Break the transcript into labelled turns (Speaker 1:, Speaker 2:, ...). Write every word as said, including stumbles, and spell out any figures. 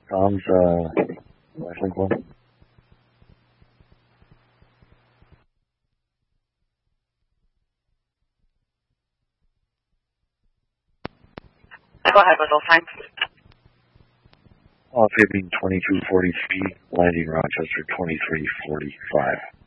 Speaker 1: Tom's, uh, last link one.
Speaker 2: Go ahead with those times.
Speaker 1: Off hitting twenty-two forty-three, landing Rochester twenty-three forty-five.